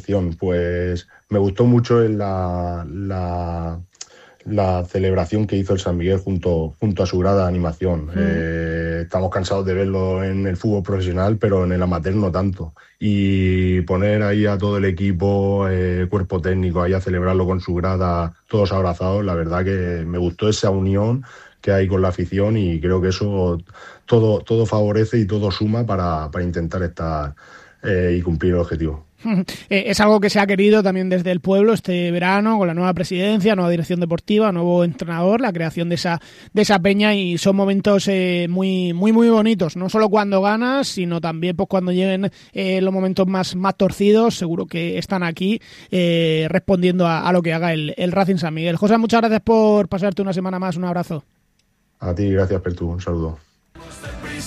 afición. Pues me gustó mucho la celebración que hizo el San Miguel junto a su grada de animación. Estamos cansados de verlo en el fútbol profesional, pero en el amateur no tanto. Y poner ahí a todo el equipo, cuerpo técnico, ahí a celebrarlo con su grada, todos abrazados, la verdad que me gustó esa unión que hay con la afición y creo que eso todo favorece y todo suma para intentar estar y cumplir el objetivo. Es algo que se ha querido también desde el pueblo este verano, con la nueva presidencia, nueva dirección deportiva, nuevo entrenador, la creación de esa peña, y son momentos muy bonitos, no solo cuando ganas, sino también pues cuando lleguen los momentos más torcidos. Seguro que están aquí respondiendo a lo que haga el Racing San Miguel. José, muchas gracias por pasarte una semana más, un abrazo. A ti, gracias, Pertu, un saludo.